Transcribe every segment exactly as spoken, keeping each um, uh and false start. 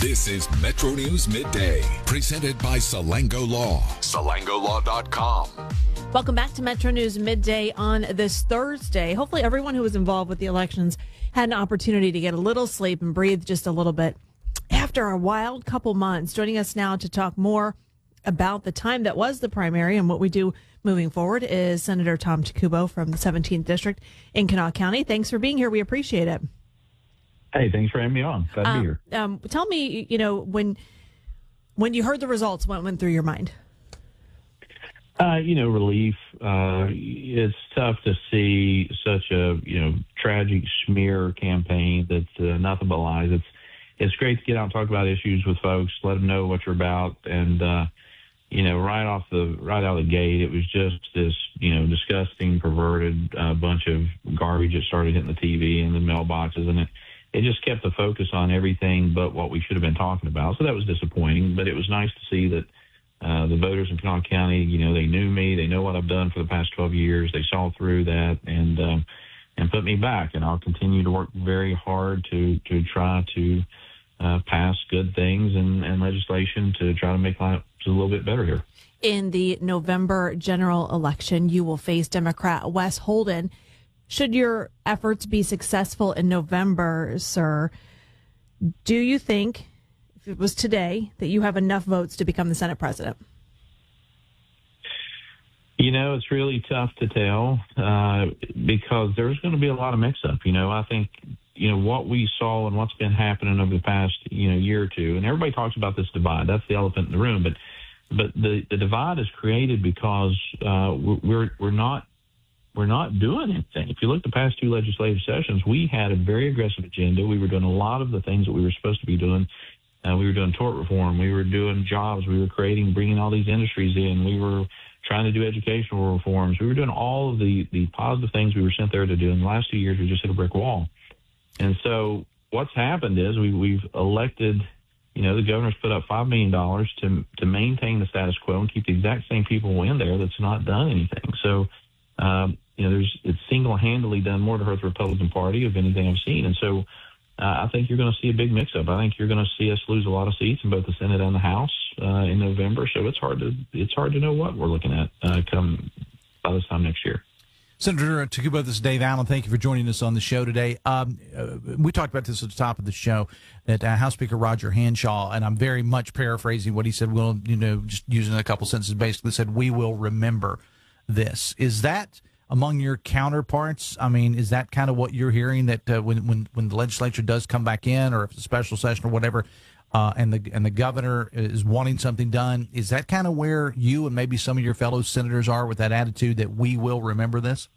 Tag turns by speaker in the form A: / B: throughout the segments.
A: This is Metro News Midday, presented by Salango Law. Salango Law dot com.
B: Welcome back to Metro News Midday on this Thursday. Hopefully everyone who was involved with the elections had an opportunity to get a little sleep and breathe just a little bit after a wild couple months. Joining us now to talk more about the time that was the primary and what we do moving forward is Senator Tom Takubo from the seventeenth District in Kanawha County. Thanks for being here. We appreciate it.
C: Hey, thanks for having me on. Glad to
B: um,
C: be here.
B: Um, tell me, you know, when when you heard the results, what went through your mind?
C: Uh, you know, relief. Uh, it's tough to see such a, you know, tragic smear campaign that's uh, nothing but lies. It's it's great to get out and talk about issues with folks, let them know what you're about. And, uh, you know, right off the right out of the gate, it was just this, you know, disgusting, perverted uh, bunch of garbage that started hitting the T V and the mailboxes. And it, it just kept the focus on everything but what we should have been talking about. So that was disappointing. But it was nice to see that Uh, the voters in Kanawha County, you know, they knew me. They know what I've done for the past twelve years. They saw through that and um, and put me back. And I'll continue to work very hard to to try to uh, pass good things and, and legislation to try to make life a little bit better here.
B: In the November general election, you will face Democrat Wes Holden. Should your efforts be successful in November, sir, do you think, if it was today, that you have enough votes to become the Senate president?
C: You know, it's really tough to tell uh, because there's going to be a lot of mix-up. You know, I think, you know, what we saw and what's been happening over the past, you know, year or two, and everybody talks about this divide. That's the elephant in the room. But but the, the divide is created because uh, we're we're not we're not doing anything. If you look at the past two legislative sessions, we had a very aggressive agenda. We were doing a lot of the things that we were supposed to be doing. Uh, we were doing tort reform. We were doing jobs. We were creating, bringing all these industries in. We were trying to do educational reforms. We were doing all of the, the positive things we were sent there to do. In the last two years, we just hit a brick wall. And so what's happened is we, we've elected, you know, the governor's put up five million dollars to to maintain the status quo and keep the exact same people in there that's not done anything. So, um, you know, there's it's single-handedly done more to hurt the Republican Party of anything I've seen. And so Uh, I think you're going to see a big mix-up. I think you're going to see us lose a lot of seats in both the Senate and the House uh, in November. So it's hard to it's hard to know what we're looking at uh, come by this time next year.
D: Senator Takubo, this is Dave Allen. Thank you for joining us on the show today. Um, uh, we talked about this at the top of the show that uh, House Speaker Roger Hanshaw, and I'm very much paraphrasing what he said. Well, you know, just using a couple sentences, basically said, "We will remember this." Is that among your counterparts? I mean, is that kind of what you're hearing, that uh, when, when when the legislature does come back in, or if it's a special session or whatever, uh, and the and the governor is wanting something done, is that kind of where you and maybe some of your fellow senators are with that attitude that we will remember this?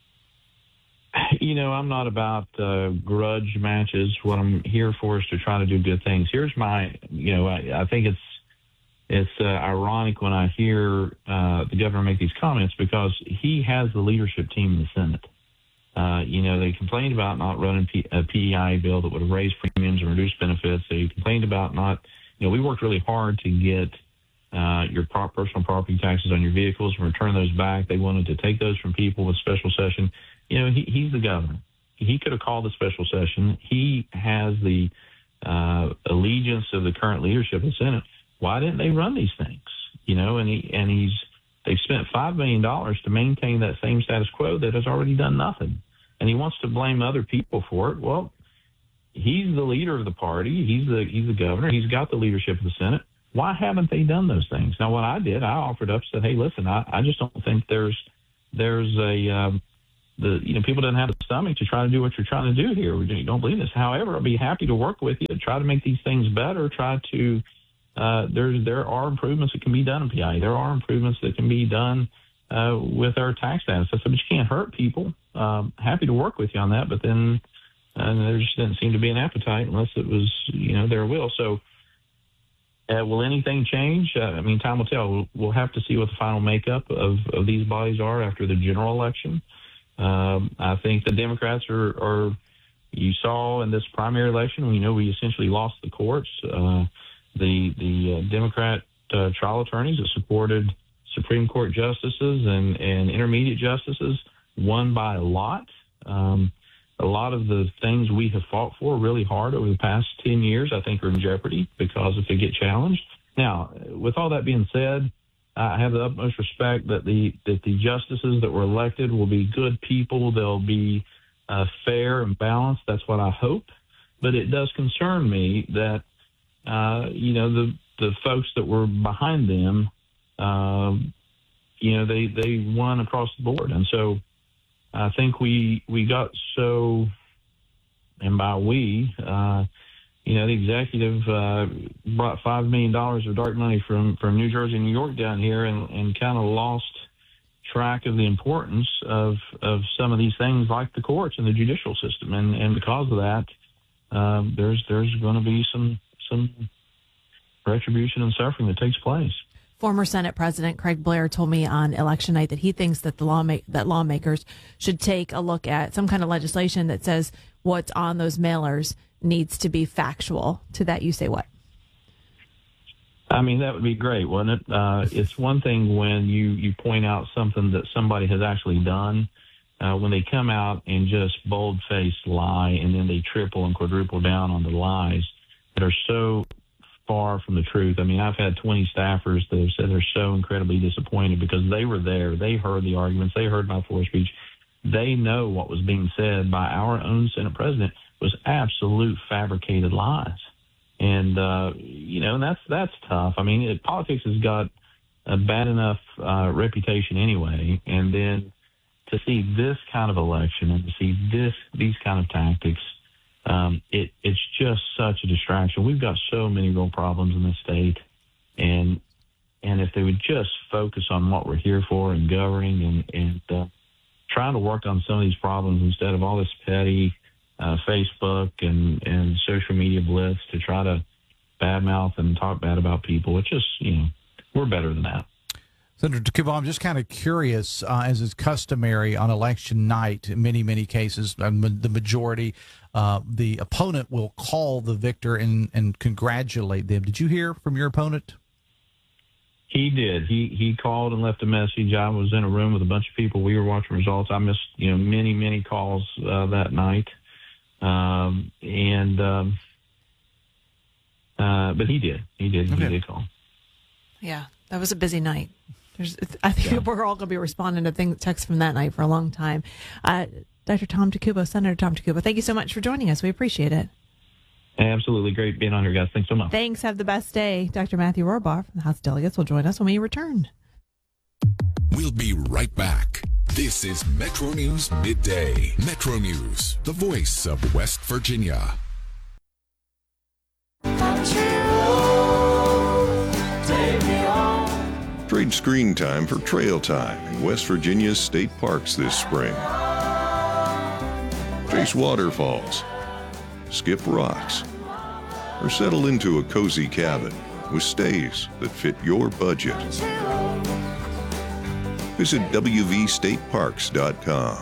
C: You know, I'm not about uh, grudge matches. What I'm here for is to try to do good things. Here's my, you know, I, I think it's It's uh, ironic when I hear uh, the governor make these comments because he has the leadership team in the Senate. Uh, you know, they complained about not running P- a P E I bill that would have raised premiums and reduced benefits. They complained about not, you know, we worked really hard to get uh, your pro- personal property taxes on your vehicles and return those back. They wanted to take those from people with special session. You know, he, he's the governor. He could have called a special session. He has the uh, allegiance of the current leadership of the Senate. Why didn't they run these things? You know, and he and he's they've spent five million dollars to maintain that same status quo that has already done nothing, and he wants to blame other people for it. Well, he's the leader of the party. He's the he's the governor. He's got the leadership of the Senate. Why haven't they done those things? Now, what I did, I offered up, said, hey, listen, I, I just don't think there's there's a um, the you know people don't have the stomach to try to do what you're trying to do here. We don't believe this. However, I'll be happy to work with you to try to make these things better. Try to Uh, there's there are improvements that can be done in P I. There are improvements that can be done uh, with our tax status. I said, but you can't hurt people. Um, happy to work with you on that, but then uh, there just didn't seem to be an appetite unless it was, you know, their will. So uh, will anything change? Uh, I mean, time will tell. We'll, we'll have to see what the final makeup of, of these bodies are after the general election. Um, I think the Democrats are, are, you saw in this primary election, we know we essentially lost the courts. Uh, The the uh, Democrat uh, trial attorneys that supported Supreme Court justices and, and intermediate justices won by a lot. Um, a lot of the things we have fought for really hard over the past ten years, I think, are in jeopardy because if they get challenged. Now, with all that being said, I have the utmost respect that the that the justices that were elected will be good people. They'll be uh, fair and balanced. That's what I hope. But it does concern me that, uh, you know, the the folks that were behind them, uh, you know, they, they won across the board. And so I think we we got so, and by we, uh, you know, the executive uh, brought five million dollars of dark money from, from New Jersey and New York down here and, and kind of lost track of the importance of, of some of these things like the courts and the judicial system. And, and because of that, uh, there's there's going to be some some retribution and suffering that takes place.
B: Former Senate President Craig Blair told me on election night that he thinks that the law that lawmakers should take a look at some kind of legislation that says what's on those mailers needs to be factual. To that, you say what?
C: I mean, that would be great, wouldn't it? Uh, it's one thing when you, you point out something that somebody has actually done. Uh, when they come out and just bold-faced lie, and then they triple and quadruple down on the lies that are so far from the truth. I mean, I've had twenty staffers that have said they're so incredibly disappointed because they were there. They heard the arguments. They heard my floor speech. They know what was being said by our own Senate president was absolute fabricated lies. And, uh, you know, and that's that's tough. I mean, it, politics has got a bad enough uh, reputation anyway. And then to see this kind of election and to see this these kind of tactics, um, it, it's just such a distraction. We've got so many real problems in this state. And and if they would just focus on what we're here for and governing and, and uh, trying to work on some of these problems instead of all this petty Uh, Facebook and, and social media blitz to try to badmouth and talk bad about people. It's just, you know, we're better than that.
D: Senator Tekubo, I'm just kind of curious, uh, as is customary on election night, in many, many cases, um, the majority, uh, the opponent will call the victor and, and congratulate them. Did you hear from your opponent?
C: He did. He he called and left a message. I was in a room with a bunch of people. We were watching results. I missed, you know, many, many calls uh, that night. Um, and, um, uh, but he did, he did, okay. he did call.
B: Yeah, that was a busy night. There's, I think yeah. we're all going to be responding to things, texts from that night for a long time. Uh, Doctor Tom Tekubo, Senator Tom Tekubo, thank you so much for joining us. We appreciate it.
C: Absolutely. Great being on here, guys. Thanks so much.
B: Thanks. Have the best day. Doctor Matthew Rohrbaugh from the House Delegates will join us when we return.
A: We'll be right back. This is Metro News Midday. Metro News, the voice of West Virginia.
E: Trade screen time for trail time in West Virginia's state parks this spring. Chase waterfalls, skip rocks, or settle into a cozy cabin with stays that fit your budget. Visit W V state parks dot com.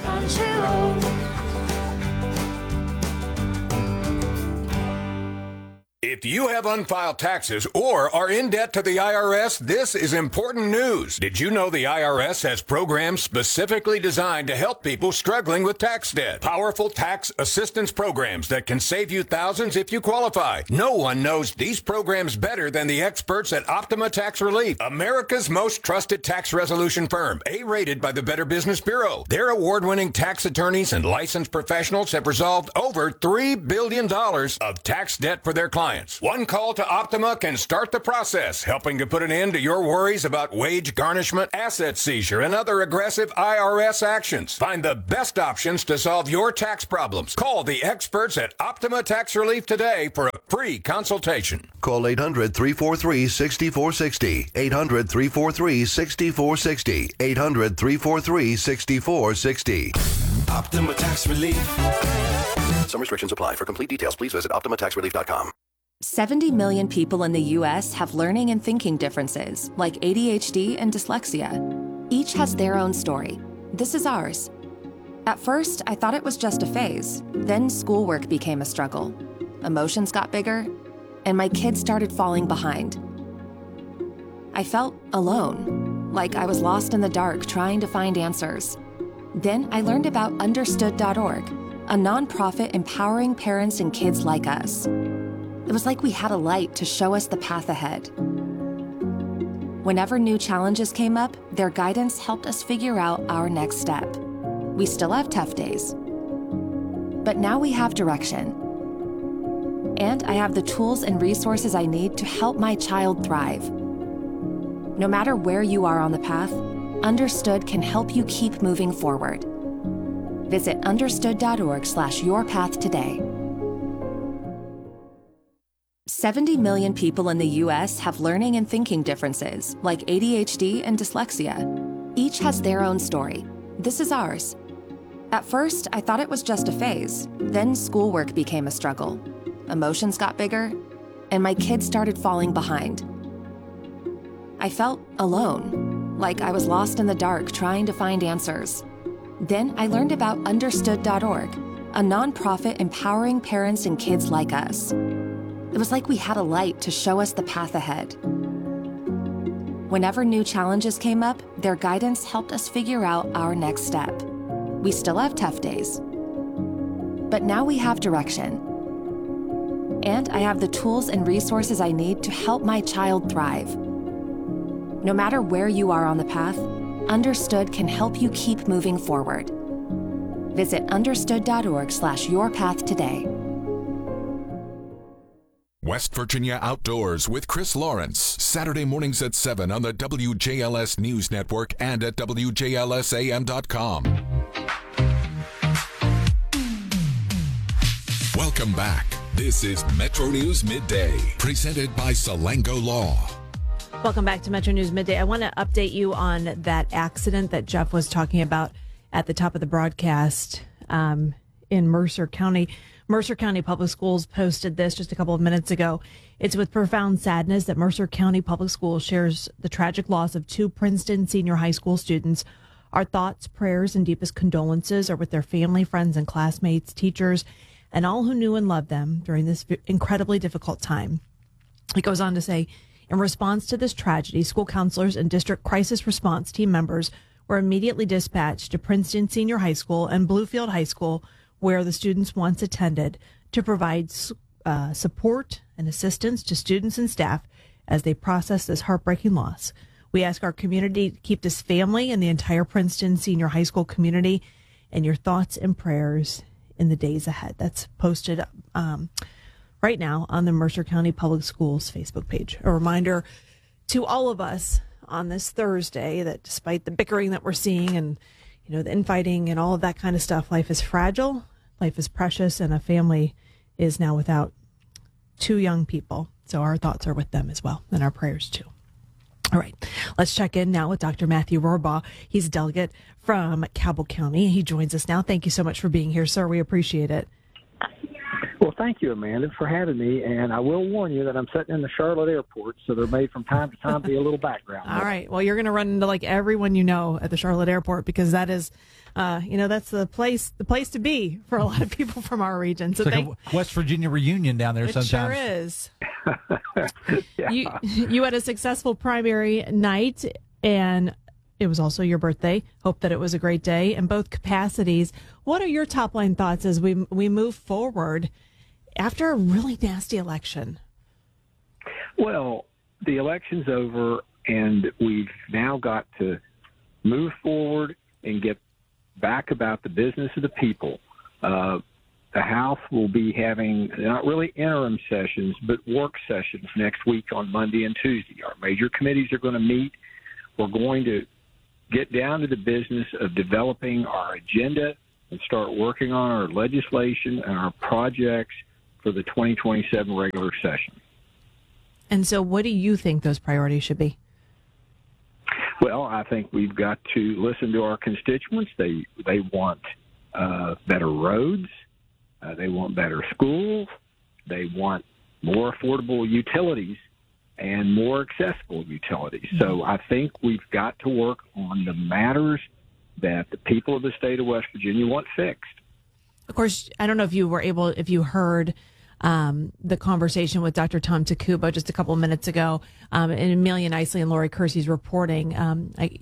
F: If you have unfiled taxes or are in debt to the I R S, this is important news. Did you know the I R S has programs specifically designed to help people struggling with tax debt? Powerful tax assistance programs that can save you thousands if you qualify. No one knows these programs better than the experts at Optima Tax Relief, America's most trusted tax resolution firm, A-rated by the Better Business Bureau. Their award-winning tax attorneys and licensed professionals have resolved over three billion dollars of tax debt for their clients. One call to Optima can start the process, helping to put an end to your worries about wage garnishment, asset seizure, and other aggressive I R S actions. Find the best options to solve your tax problems. Call the experts at Optima Tax Relief today for a free consultation.
G: Call eight hundred, three four three, six four six zero. eight hundred, three four three, six four six zero. eight hundred, three four three, six four six zero.
H: Optima Tax Relief.
G: Some restrictions apply. For complete details, please visit optima tax relief dot com.
I: seventy million people in the U S have learning and thinking differences, like A D H D and dyslexia. Each has their own story. This is ours. At first, I thought it was just a phase. Then schoolwork became a struggle. Emotions got bigger, and my kids started falling behind. I felt alone, like I was lost in the dark trying to find answers. Then I learned about understood dot org. a nonprofit empowering parents and kids like us. It was like we had a light to show us the path ahead. Whenever new challenges came up, their guidance helped us figure out our next step. We still have tough days, but now we have direction. And I have the tools and resources I need to help my child thrive. No matter where you are on the path, Understood can help you keep moving forward. Visit understood.org slash your path today. seventy million people in the U S have learning and thinking differences, like A D H D and dyslexia. Each has their own story. This is ours. At first, I thought it was just a phase. Then schoolwork became a struggle. Emotions got bigger, and my kids started falling behind. I felt alone, like I was lost in the dark trying to find answers. Then I learned about understood dot org, a nonprofit empowering parents and kids like us. It was like we had a light to show us the path ahead. Whenever new challenges came up, their guidance helped us figure out our next step. We still have tough days, but now we have direction. And I have the tools and resources I need to help my child thrive. No matter where you are on the path, Understood can help you keep moving forward. Visit understood.org slash your path today.
A: West Virginia Outdoors with Chris Lawrence, Saturday mornings at seven on the W J L S News Network and at W J L S A M dot com. Welcome back. This is Metro News Midday, presented by Salango Law.
B: Welcome back to Metro News Midday. I want to update you on that accident that Jeff was talking about at the top of the broadcast um, in Mercer County. Mercer County Public Schools posted this just a couple of minutes ago. It's with profound sadness that Mercer County Public Schools shares the tragic loss of two Princeton senior high school students. Our thoughts, prayers, and deepest condolences are with their family, friends, and classmates, teachers, and all who knew and loved them during this incredibly difficult time. It goes on to say, in response to this tragedy, school counselors and district crisis response team members were immediately dispatched to Princeton Senior High School and Bluefield High School, where the students once attended, to provide uh, support and assistance to students and staff as they process this heartbreaking loss. We ask our community to keep this family and the entire Princeton Senior High School community in your thoughts and prayers in the days ahead. That's posted um, right now on the Mercer County Public Schools Facebook page. A reminder to all of us on this Thursday that despite the bickering that we're seeing and, you know, the infighting and all of that kind of stuff, life is fragile, life is precious, and a family is now without two young people. So our thoughts are with them as well, and our prayers too. All right, let's check in now with Doctor Matthew Rohrbaugh. He's a delegate from Cabell County. He joins us now. Thank you so much for being here, sir. We appreciate it.
J: Well, thank you, Amanda, for having me. And I will warn you that I'm sitting in the Charlotte airport, so there may from time to time be a little background.
B: All right. Well, you're going to run into like everyone you know at the Charlotte airport, because that is, uh, you know, that's the place, the place to be for a lot of people from our region. So
D: it's like
B: thank,
D: a West Virginia reunion down there
B: it
D: sometimes.
B: Sure is.
J: Yeah.
B: You you had a successful primary night, and it was also your birthday. Hope that it was a great day in both capacities. What are your top line thoughts as we we move forward after a really nasty election?
J: Well, the election's over, and we've now got to move forward and get back about the business of the people. Uh, the House will be having not really interim sessions, but work sessions next week on Monday and Tuesday. Our major committees are going to meet. We're going to get down to the business of developing our agenda and start working on our legislation and our projects for the twenty twenty-seven regular session.
B: And so what do you think those priorities should be?
J: Well, I think we've got to listen to our constituents. They they want uh, better roads. Uh, they want better schools. They want more affordable utilities and more accessible utilities. Mm-hmm. So I think we've got to work on the matters that the people of the state of West Virginia want fixed.
B: Of course, I don't know if you were able, if you heard um, the conversation with Doctor Tom Takuba just a couple of minutes ago, um, and Amelia Nicely and Lori Kersey's reporting. Um, I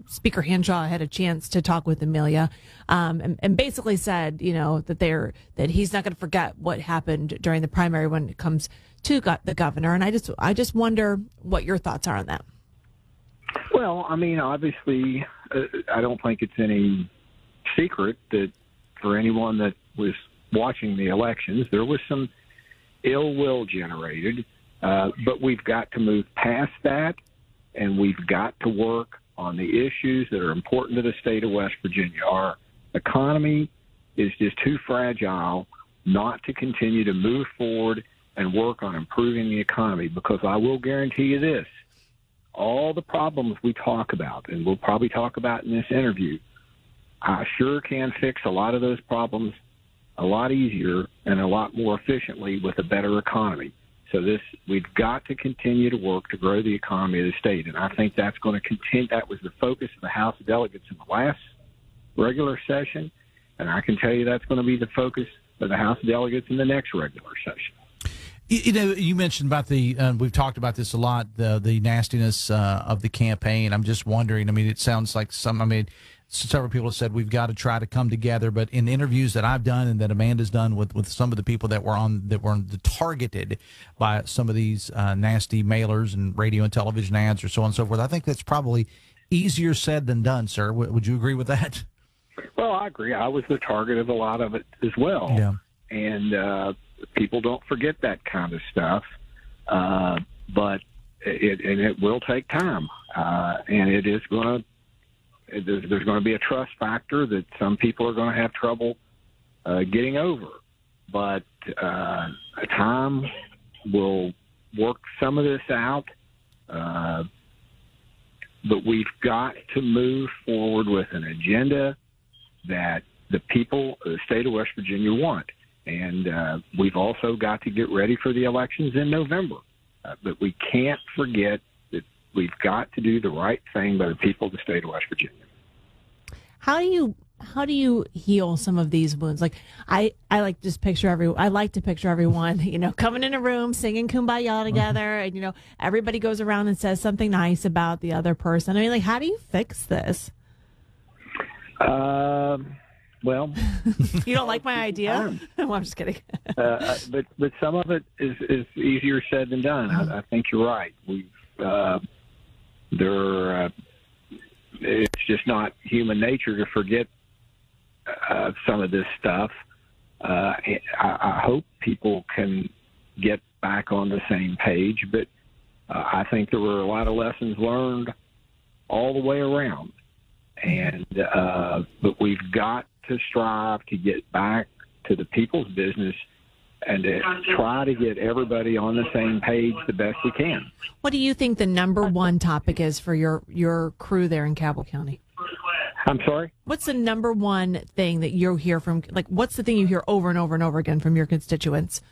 B: Speaker Hanshaw had a chance to talk with Amelia, um, and, and basically said, you know, that they're that he's not going to forget what happened during the primary when it comes to go- the governor. And I just I just wonder what your thoughts are on that.
J: Well, I mean, obviously, uh, I don't think it's any secret that for anyone that was watching the elections, there was some ill will generated, uh, but we've got to move past that, and we've got to work on the issues that are important to the state of West Virginia. Our economy is just too fragile not to continue to move forward and work on improving the economy, because I will guarantee you this, all the problems we talk about, and we'll probably talk about in this interview, I sure can fix a lot of those problems a lot easier and a lot more efficiently with a better economy. So this, we've got to continue to work to grow the economy of the state, and I think that's going to continue. That was the focus of the House of Delegates in the last regular session, and I can tell you that's going to be the focus of the House of Delegates in the next regular session.
D: You know, you mentioned about the, uh, we've talked about this a lot, the the nastiness uh, of the campaign. I'm just wondering, I mean, it sounds like some, I mean, several people have said we've got to try to come together, but in interviews that I've done and that Amanda's done with, with some of the people that were on, that were targeted by some of these uh, nasty mailers and radio and television ads or so on and so forth, I think that's probably easier said than done, sir. W- would you agree with that?
J: Well, I agree. I was the target of a lot of it as well.
D: Yeah.
J: And, uh, people don't forget that kind of stuff, uh, but it, and it will take time, uh, and it is going to. There's, there's going to be a trust factor that some people are going to have trouble uh, getting over, but uh, time will work some of this out. Uh, but we've got to move forward with an agenda that the people of the state of West Virginia want. And uh, we've also got to get ready for the elections in November. Uh, but we can't forget that we've got to do the right thing by the people of the state of West Virginia.
B: How do you how do you heal some of these wounds? Like I, I like just picture every I like to picture everyone, you know, coming in a room singing Kumbaya together, mm-hmm. and you know everybody goes around and says something nice about the other person. I mean, like, how do you fix this?
J: Um. Well,
B: you don't like my idea? Well, I'm just kidding.
J: uh, but but some of it is, is easier said than done. I, I think you're right. We've uh, there. Uh, it's just not human nature to forget uh, some of this stuff. Uh, I, I hope people can get back on the same page, but uh, I think there were a lot of lessons learned all the way around, and uh, but we've got to strive to get back to the people's business and to try to get everybody on the same page the best we can.
B: What do you think the number one topic is for your, your crew there in Cabell County?
J: I'm sorry?
B: What's the number one thing that you hear from, like, what's the thing you hear over and over and over again from your constituents?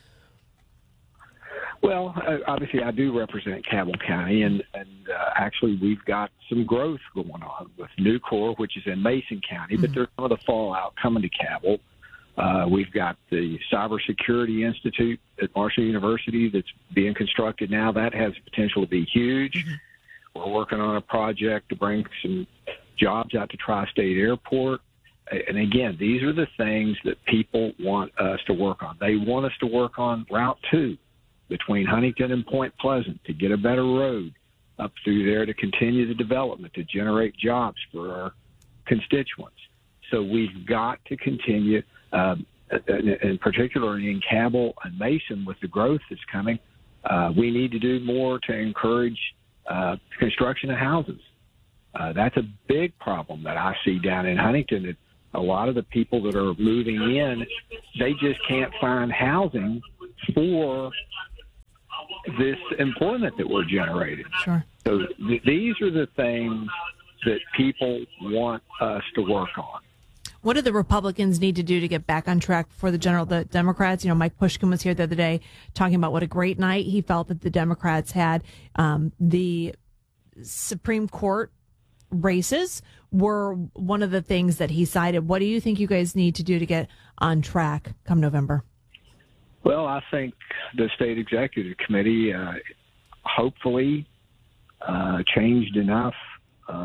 J: Well, uh, obviously I do represent Cabell County, and, and uh, actually we've got some growth going on with Nucor, which is in Mason County, mm-hmm. but there's some of the fallout coming to Cabell. Uh, we've got the Cybersecurity Institute at Marshall University that's being constructed now. That has potential to be huge. Mm-hmm. We're working on a project to bring some jobs out to Tri-State Airport. And again, these are the things that people want us to work on. They want us to work on Route two. Between Huntington and Point Pleasant to get a better road up through there to continue the development, to generate jobs for our constituents. So we've got to continue, um, and particularly in Cabell and Mason with the growth that's coming, uh, we need to do more to encourage uh, construction of houses. Uh, that's a big problem that I see down in Huntington. That a lot of the people that are moving in, they just can't find housing for this employment that we're generating.
B: Sure.
J: So th- these are the things that people want us to work on.
B: What do the Republicans need to do to get back on track for the general, the Democrats? You know, Mike Pushkin was here the other day talking about what a great night he felt that the Democrats had. Um, the Supreme Court races were one of the things that he cited. What do you think you guys need to do to get on track come November?
J: Well, I think the state executive committee uh, hopefully uh, changed enough uh,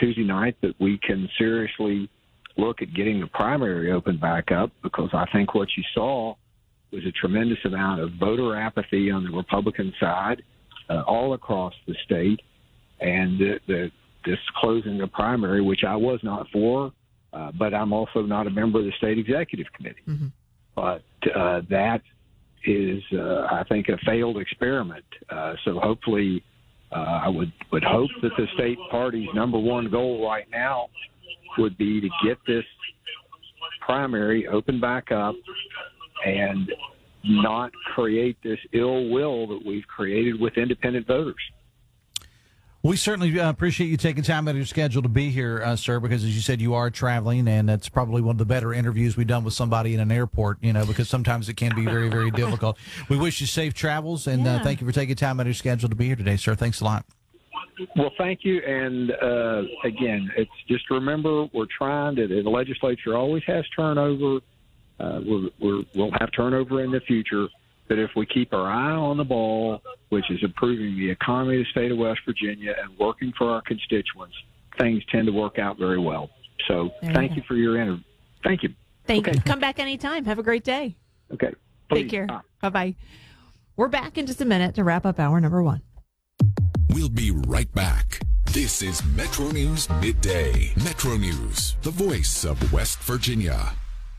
J: Tuesday night that we can seriously look at getting the primary open back up, because I think what you saw was a tremendous amount of voter apathy on the Republican side uh, all across the state, and the, the, this closing the primary, which I was not for, uh, but I'm also not a member of the state executive committee. Mm-hmm. But uh, that is, uh, I think, a failed experiment. Uh, so hopefully uh, I would, would hope that the state party's number one goal right now would be to get this primary open back up and not create this ill will that we've created with independent voters.
D: We certainly uh, appreciate you taking time out of your schedule to be here, uh, sir, because as you said, you are traveling, and that's probably one of the better interviews we've done with somebody in an airport, you know, because sometimes it can be very, very difficult. We wish you safe travels, and yeah. uh, thank you for taking time out of your schedule to be here today, sir. Thanks a lot.
J: Well, thank you. And, uh, again, it's just remember we're trying to – the legislature always has turnover. Uh, we're, we're, we'll have turnover in the future. But if we keep our eye on the ball, which is improving the economy of the state of West Virginia and working for our constituents, things tend to work out very well. So there thank you, you for your interview. Thank you.
B: Thank
J: okay.
B: you. Come back anytime. Have a great day.
J: Okay.
B: Please. Take care. Bye. Bye-bye. We're back in just a minute to wrap up hour number one.
A: We'll be right back. This is Metro News Midday. Metro News, the voice of West Virginia.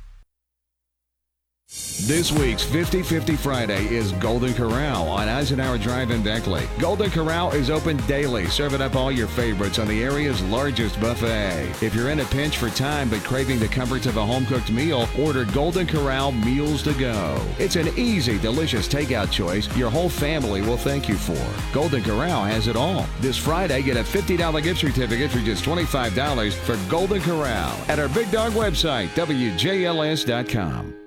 K: This week's fifty fifty Friday is Golden Corral on Eisenhower Drive in Beckley. Golden Corral is open daily, serving up all your favorites on the area's largest buffet. If you're in a pinch for time but craving the comforts of a home-cooked meal, order Golden Corral Meals to Go. It's an easy, delicious takeout choice your whole family will thank you for. Golden Corral has it all. This Friday, get a fifty dollars gift certificate for just twenty-five dollars for Golden Corral at our Big Dog website, W J L S dot com.